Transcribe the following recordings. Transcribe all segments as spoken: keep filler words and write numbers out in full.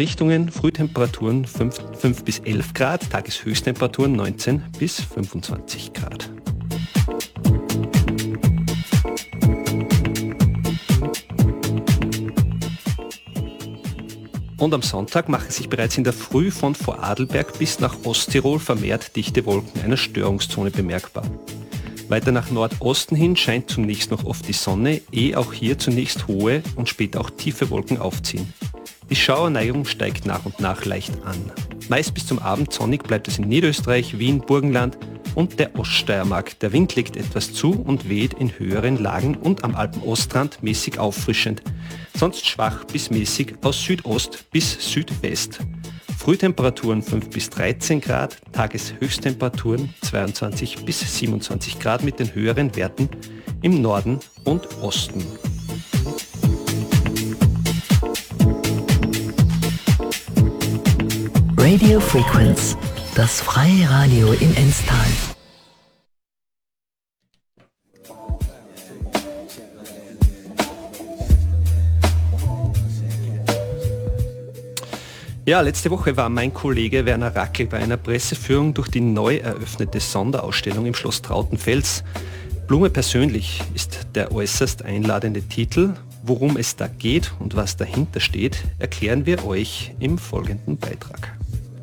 Richtungen, Frühtemperaturen fünf bis elf Grad, Tageshöchsttemperaturen neunzehn bis fünfundzwanzig Grad. Und am Sonntag machen sich bereits in der Früh von Vorarlberg bis nach Osttirol vermehrt dichte Wolken einer Störungszone bemerkbar. Weiter nach Nordosten hin scheint zunächst noch oft die Sonne, ehe auch hier zunächst hohe und später auch tiefe Wolken aufziehen. Die Schauerneigung steigt nach und nach leicht an. Meist bis zum Abend sonnig bleibt es in Niederösterreich, Wien, Burgenland und der Oststeiermark. Der Wind legt etwas zu und weht in höheren Lagen und am Alpenostrand mäßig auffrischend. Sonst schwach bis mäßig aus Südost bis Südwest. Frühtemperaturen fünf bis dreizehn Grad, Tageshöchsttemperaturen zweiundzwanzig bis siebenundzwanzig Grad mit den höheren Werten im Norden und Osten. Radio Frequenz, das freie Radio in Enstal. Ja, letzte Woche war mein Kollege Werner Rackel bei einer Presseführung durch die neu eröffnete Sonderausstellung im Schloss Trautenfels. Blume persönlich ist der äußerst einladende Titel. Worum es da geht und was dahinter steht, erklären wir euch im folgenden Beitrag.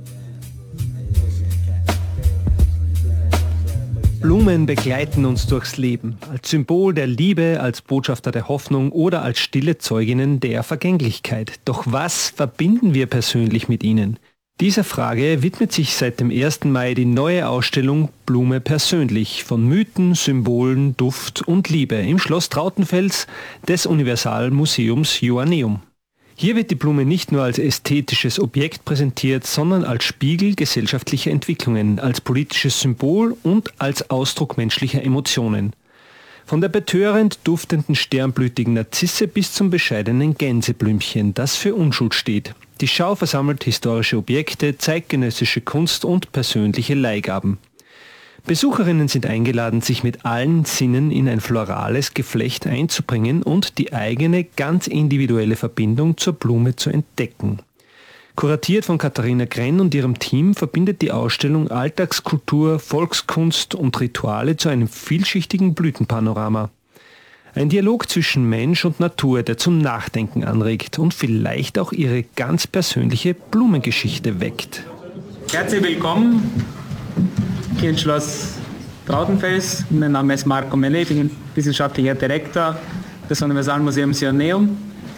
Blumen begleiten uns durchs Leben, als Symbol der Liebe, als Botschafter der Hoffnung oder als stille Zeuginnen der Vergänglichkeit. Doch was verbinden wir persönlich mit ihnen? Dieser Frage widmet sich seit dem ersten Mai die neue Ausstellung Blume persönlich von Mythen, Symbolen, Duft und Liebe im Schloss Trautenfels des Universalmuseums Joanneum. Hier wird die Blume nicht nur als ästhetisches Objekt präsentiert, sondern als Spiegel gesellschaftlicher Entwicklungen, als politisches Symbol und als Ausdruck menschlicher Emotionen. Von der betörend duftenden sternblütigen Narzisse bis zum bescheidenen Gänseblümchen, das für Unschuld steht. Die Schau versammelt historische Objekte, zeitgenössische Kunst und persönliche Leihgaben. Besucherinnen sind eingeladen, sich mit allen Sinnen in ein florales Geflecht einzubringen und die eigene, ganz individuelle Verbindung zur Blume zu entdecken. Kuratiert von Katharina Grenn und ihrem Team verbindet die Ausstellung Alltagskultur, Volkskunst und Rituale zu einem vielschichtigen Blütenpanorama. Ein Dialog zwischen Mensch und Natur, der zum Nachdenken anregt und vielleicht auch ihre ganz persönliche Blumengeschichte weckt. Herzlich willkommen hier im Schloss Trautenfels. Mein Name ist Marco Melle, ich bin wissenschaftlicher Direktor des Universalmuseums Joanneum.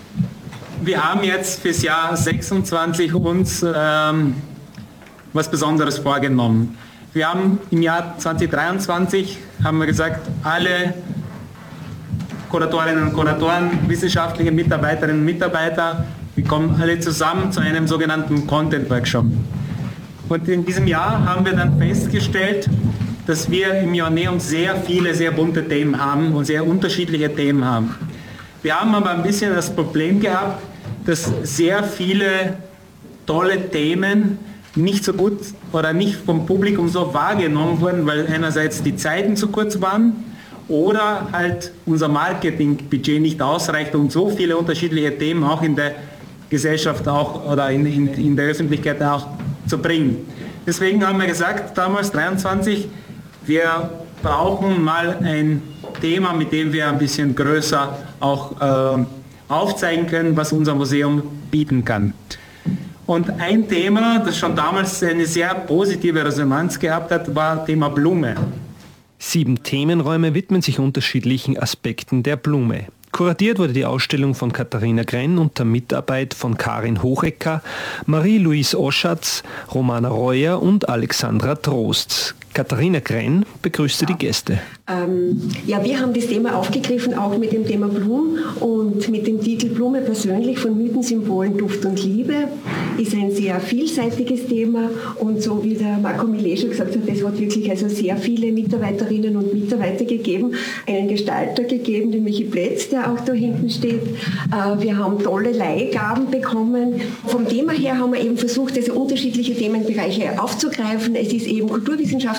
Wir haben jetzt fürs Jahr sechsundzwanzig uns ähm, was Besonderes vorgenommen. Wir haben im Jahr zweitausenddreiundzwanzig haben wir gesagt, alle Kuratorinnen und Kuratoren, wissenschaftliche Mitarbeiterinnen und Mitarbeiter, wir kommen alle zusammen zu einem sogenannten Content Workshop. Und in diesem Jahr haben wir dann festgestellt, dass wir im Joanneum sehr viele, sehr bunte Themen haben und sehr unterschiedliche Themen haben. Wir haben aber ein bisschen das Problem gehabt, dass sehr viele tolle Themen nicht so gut oder nicht vom Publikum so wahrgenommen wurden, weil einerseits die Zeiten zu kurz waren oder halt unser Marketingbudget nicht ausreicht, um so viele unterschiedliche Themen auch in der Gesellschaft auch oder in, in, in der Öffentlichkeit auch zu bringen. Deswegen haben wir gesagt, damals dreiundzwanzig, wir brauchen mal ein Thema, mit dem wir ein bisschen größer auch äh, aufzeigen können, was unser Museum bieten kann. Und ein Thema, das schon damals eine sehr positive Resonanz gehabt hat, war Thema Blume. Sieben Themenräume widmen sich unterschiedlichen Aspekten der Blume. Kuratiert wurde die Ausstellung von Katharina Grenn unter Mitarbeit von Karin Hochecker, Marie-Louise Oschatz, Romana Reuer und Alexandra Trost. Katharina Grenn begrüßte die Gäste. Ähm, ja, wir haben das Thema aufgegriffen, auch mit dem Thema Blumen und mit dem Titel Blume persönlich von Mythen, Symbolen, Duft und Liebe. Ist ein sehr vielseitiges Thema und so wie der Marco Millet schon gesagt hat, es hat wirklich also sehr viele Mitarbeiterinnen und Mitarbeiter gegeben, einen Gestalter gegeben, den Michi Plätz, der auch da hinten steht. Äh, wir haben tolle Leihgaben bekommen. Vom Thema her haben wir eben versucht, also unterschiedliche Themenbereiche aufzugreifen. Es ist eben Kulturwissenschaft,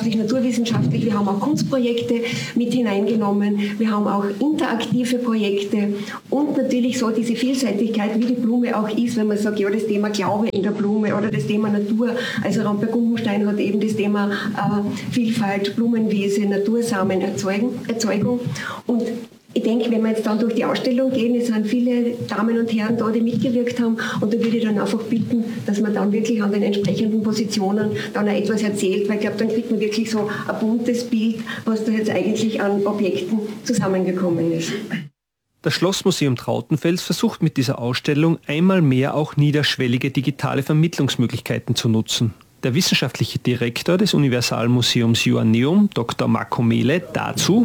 wissenschaftlich, naturwissenschaftlich. Wir haben auch Kunstprojekte mit hineingenommen. Wir haben auch interaktive Projekte und natürlich so diese Vielseitigkeit, wie die Blume auch ist, wenn man sagt, ja, das Thema Glaube in der Blume oder das Thema Natur. Also Ramberg-Gumpenstein hat eben das Thema äh, Vielfalt, Blumenwiese, Natursamen, Erzeugen, Erzeugung. Und ich denke, wenn wir jetzt dann durch die Ausstellung gehen, es sind viele Damen und Herren da, die mitgewirkt haben, und da würde ich dann einfach bitten, dass man dann wirklich an den entsprechenden Positionen dann auch etwas erzählt, weil ich glaube, dann kriegt man wirklich so ein buntes Bild, was da jetzt eigentlich an Objekten zusammengekommen ist. Das Schlossmuseum Trautenfels versucht mit dieser Ausstellung einmal mehr auch niederschwellige digitale Vermittlungsmöglichkeiten zu nutzen. Der wissenschaftliche Direktor des Universalmuseums Joanneum, Doktor Marco Mehle, dazu: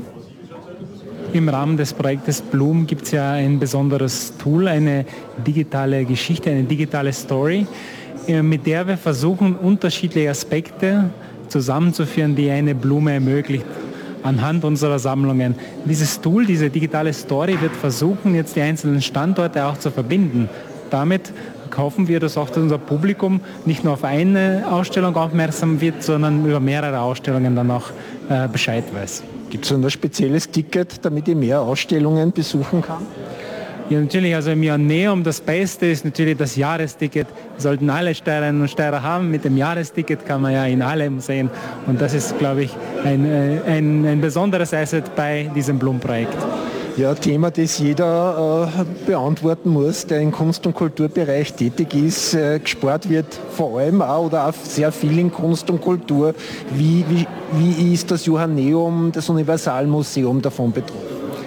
Im Rahmen des Projektes Bloom gibt es ja ein besonderes Tool, eine digitale Geschichte, eine digitale Story, mit der wir versuchen, unterschiedliche Aspekte zusammenzuführen, die eine Blume ermöglicht, anhand unserer Sammlungen. Dieses Tool, diese digitale Story, wird versuchen, jetzt die einzelnen Standorte auch zu verbinden. Damit hoffen wir, dass auch unser Publikum nicht nur auf eine Ausstellung aufmerksam wird, sondern über mehrere Ausstellungen dann auch äh, Bescheid weiß. Gibt es ein spezielles Ticket, damit ich mehr Ausstellungen besuchen kann? Ja, natürlich, also im Joanneum das Beste ist natürlich das Jahresticket. Sollten alle Steirerinnen und Steirer haben. Mit dem Jahresticket kann man ja in alle Museen. Und das ist, glaube ich, ein, ein, ein besonderes Asset bei diesem Bloom-Projekt. Ja, Thema, das jeder äh, beantworten muss, der im Kunst- und Kulturbereich tätig ist. Äh, gespart wird vor allem auch oder auch sehr viel in Kunst und Kultur. Wie, wie, wie ist das Joanneum, das Universalmuseum davon betroffen?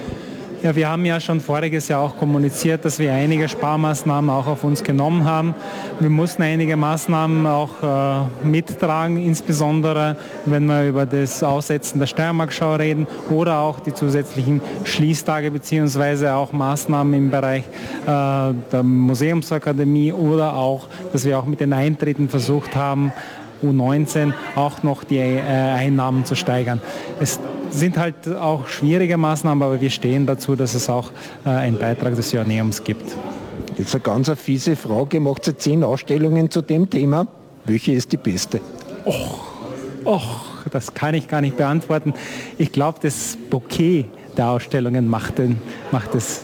Ja, wir haben ja schon voriges Jahr auch kommuniziert, dass wir einige Sparmaßnahmen auch auf uns genommen haben. Wir mussten einige Maßnahmen auch äh, mittragen, insbesondere wenn wir über das Aussetzen der Steiermarkschau reden oder auch die zusätzlichen Schließtage beziehungsweise auch Maßnahmen im Bereich äh, der Museumsakademie oder auch, dass wir auch mit den Eintritten versucht haben, U neunzehn auch noch die äh, Einnahmen zu steigern. Es sind halt auch schwierige Maßnahmen, aber wir stehen dazu, dass es auch äh, einen Beitrag des Joanneums gibt. Jetzt eine ganz fiese Frage. Macht ihr zehn Ausstellungen zu dem Thema? Welche ist die beste? Och, och, das kann ich gar nicht beantworten. Ich glaube, das Bouquet der Ausstellungen macht, den, macht es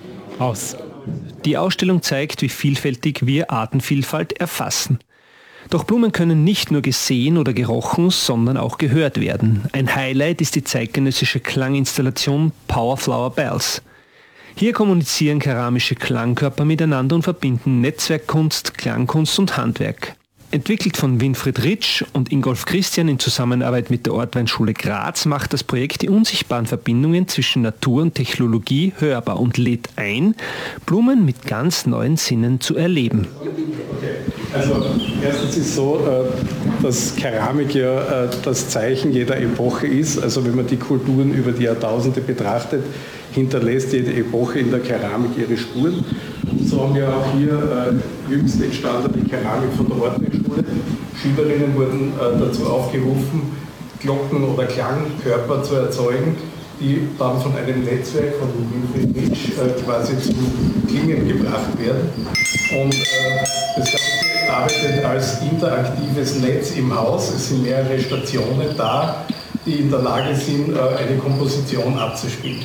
aus. Die Ausstellung zeigt, wie vielfältig wir Artenvielfalt erfassen. Doch Blumen können nicht nur gesehen oder gerochen, sondern auch gehört werden. Ein Highlight ist die zeitgenössische Klanginstallation Power Flower Bells. Hier kommunizieren keramische Klangkörper miteinander und verbinden Netzwerkkunst, Klangkunst und Handwerk. Entwickelt von Winfried Ritsch und Ingolf Christian in Zusammenarbeit mit der Ortweinschule Graz macht das Projekt die unsichtbaren Verbindungen zwischen Natur und Technologie hörbar und lädt ein, Blumen mit ganz neuen Sinnen zu erleben. Also erstens ist so, dass Keramik ja das Zeichen jeder Epoche ist. Also wenn man die Kulturen über die Jahrtausende betrachtet, hinterlässt jede Epoche in der Keramik ihre Spuren. So haben wir auch hier äh, jüngst entstandene Keramik von der Ortweinschule. Schülerinnen wurden äh, dazu aufgerufen, Glocken oder Klangkörper zu erzeugen, die dann von einem Netzwerk von Winfried Ritsch äh, quasi zu Klingen gebracht werden. Und äh, das Ganze arbeitet als interaktives Netz im Haus. Es sind mehrere Stationen da, die in der Lage sind, äh, eine Komposition abzuspielen.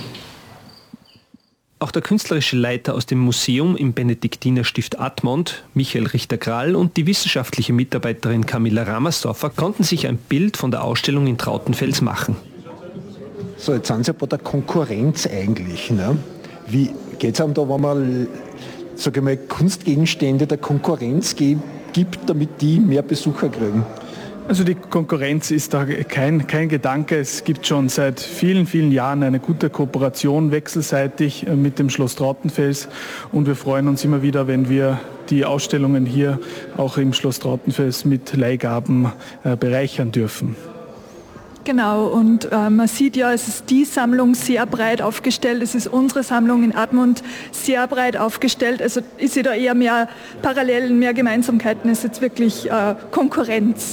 Auch der künstlerische Leiter aus dem Museum im Benediktinerstift Admont, Michael Richter-Krall, und die wissenschaftliche Mitarbeiterin Camilla Ramersdorfer konnten sich ein Bild von der Ausstellung in Trautenfels machen. So, jetzt sind Sie bei der Konkurrenz eigentlich. Ne? Wie geht es einem da, wenn man sage ich mal, Kunstgegenstände der Konkurrenz gibt, damit die mehr Besucher kriegen? Also die Konkurrenz ist da kein, kein Gedanke. Es gibt schon seit vielen, vielen Jahren eine gute Kooperation wechselseitig mit dem Schloss Trautenfels und wir freuen uns immer wieder, wenn wir die Ausstellungen hier auch im Schloss Trautenfels mit Leihgaben äh, bereichern dürfen. Genau, und äh, man sieht ja, es ist die Sammlung sehr breit aufgestellt, es ist unsere Sammlung in Admont sehr breit aufgestellt, also ist ja da eher mehr Parallelen, mehr Gemeinsamkeiten, es ist jetzt wirklich äh, Konkurrenz.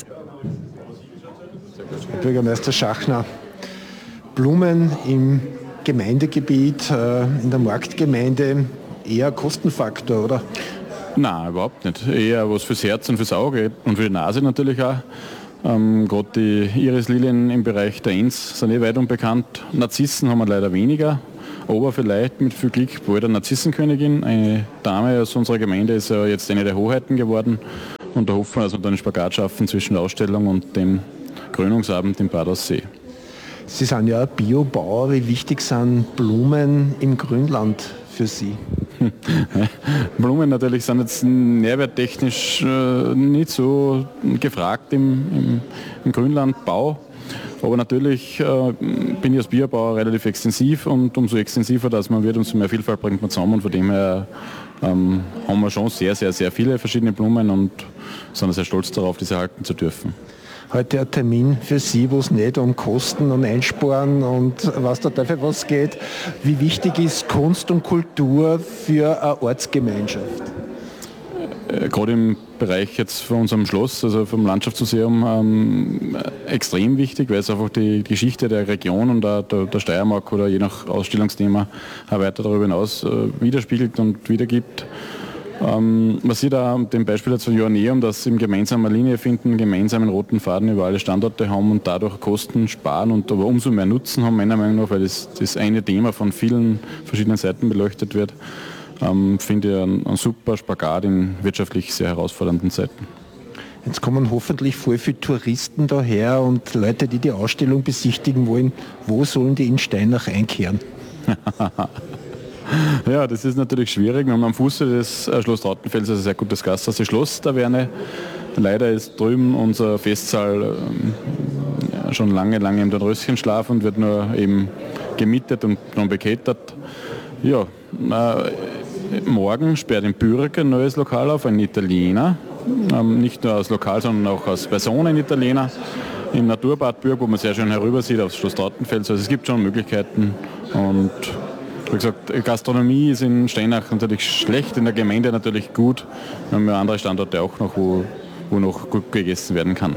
Herr Bürgermeister Schachner, Blumen im Gemeindegebiet, äh, in der Marktgemeinde, eher Kostenfaktor, oder? Nein, überhaupt nicht. Eher was fürs Herz und fürs Auge und für die Nase natürlich auch. Ähm, Gerade die Irislilien im Bereich der Enns sind eh weit unbekannt. Narzissen haben wir leider weniger, aber vielleicht mit viel Glück bald eine Narzissenkönigin. Eine Dame aus unserer Gemeinde ist ja jetzt eine der Hoheiten geworden und da hoffen wir, dass wir da einen Spagat schaffen zwischen der Ausstellung und dem Krönungsabend im Bad Aussee. Sie sind ja Biobauer. Wie wichtig sind Blumen im Grünland für Sie? Blumen natürlich sind jetzt nährwerttechnisch äh, nicht so gefragt im, im, im Grünlandbau. Aber natürlich äh, bin ich als Biobauer relativ extensiv und umso extensiver das man wird, umso mehr Vielfalt bringt man zusammen. Und von dem her ähm, haben wir schon sehr, sehr, sehr viele verschiedene Blumen und sind sehr stolz darauf, diese halten zu dürfen. Heute ein Termin für Sie, wo es nicht um Kosten und Einsparen und was da dafür was geht. Wie wichtig ist Kunst und Kultur für eine Ortsgemeinschaft? Äh, gerade im Bereich jetzt von unserem Schloss, also vom Landschaftsmuseum, ähm, extrem wichtig, weil es einfach die Geschichte der Region und der, der Steiermark oder je nach Ausstellungsthema auch weiter darüber hinaus äh, widerspiegelt und wiedergibt. Ähm, man sieht auch dem Beispiel jetzt von Joanneum, dass sie gemeinsame Linie finden, gemeinsamen roten Faden über alle Standorte haben und dadurch Kosten sparen und aber umso mehr Nutzen haben, meiner Meinung nach, weil das, das eine Thema von vielen verschiedenen Seiten beleuchtet wird. Ähm, finde ich ein, ein super Spagat in wirtschaftlich sehr herausfordernden Zeiten. Jetzt kommen hoffentlich voll viele Touristen daher und Leute, die die Ausstellung besichtigen wollen. Wo sollen die in Steinach einkehren? Ja, das ist natürlich schwierig. Wir haben am Fuße des Schloss Trautenfels ein sehr gutes Gasthaus, die Schloss-Taverne. Leider ist drüben unser Festsaal ähm, ja, schon lange, lange im Dornröschenschlaf und wird nur eben gemietet und dann beketert. Ja, äh, morgen sperrt in Bürg ein neues Lokal auf, ein Italiener. Ähm, nicht nur als Lokal, sondern auch als Person ein Italiener. Im Naturbad Bürg, wo man sehr schön herüber sieht aufs Schloss Trautenfels. Also es gibt schon Möglichkeiten und wie gesagt, Gastronomie ist in Steinach natürlich schlecht, in der Gemeinde natürlich gut. Wir haben ja andere Standorte auch noch, wo, wo noch gut gegessen werden kann.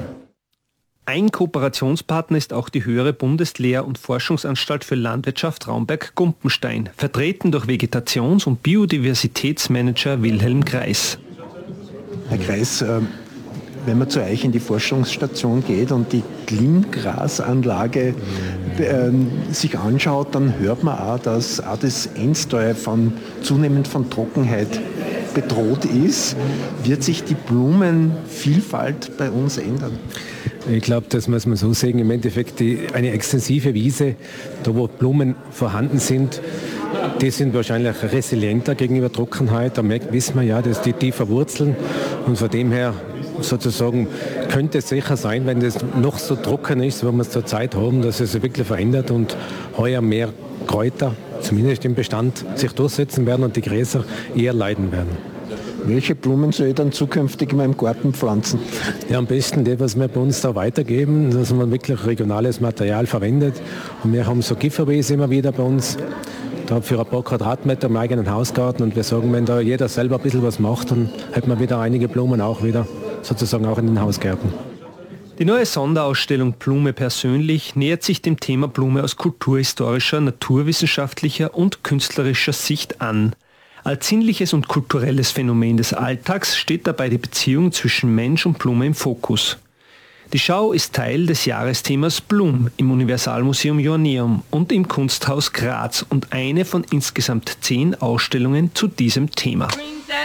Ein Kooperationspartner ist auch die Höhere Bundeslehr- und Forschungsanstalt für Landwirtschaft Raumberg-Gumpenstein, vertreten durch Vegetations- und Biodiversitätsmanager Wilhelm Kreis. Herr Kreis, wenn man zu euch in die Forschungsstation geht und die Glimgrasanlage äh, sich anschaut, dann hört man auch, dass auch das Enstal von, zunehmend von Trockenheit bedroht ist. Wird sich die Blumenvielfalt bei uns ändern? Ich glaube, das muss man so sehen. Im Endeffekt die, eine extensive Wiese, da wo Blumen vorhanden sind, die sind wahrscheinlich resilienter gegenüber Trockenheit. Da merkt, wissen wir ja, dass die tiefer wurzeln und von dem her sozusagen könnte es sicher sein, wenn das noch so trocken ist, wenn wir es zur Zeit haben, dass es sich wirklich verändert und heuer mehr Kräuter, zumindest im Bestand, sich durchsetzen werden und die Gräser eher leiden werden. Welche Blumen soll ich dann zukünftig in meinem Garten pflanzen? Ja, am besten die, was wir bei uns da weitergeben, dass man wirklich regionales Material verwendet. Und wir haben so Gifferwiese immer wieder bei uns, da für ein paar Quadratmeter im eigenen Hausgarten. Und wir sagen, wenn da jeder selber ein bisschen was macht, dann hat man wieder einige Blumen auch wieder, sozusagen auch in den Hausgärten. Die neue Sonderausstellung Blume persönlich nähert sich dem Thema Blume aus kulturhistorischer, naturwissenschaftlicher und künstlerischer Sicht an. Als sinnliches und kulturelles Phänomen des Alltags steht dabei die Beziehung zwischen Mensch und Blume im Fokus. Die Schau ist Teil des Jahresthemas Blum im Universalmuseum Joanneum und im Kunsthaus Graz und eine von insgesamt zehn Ausstellungen zu diesem Thema.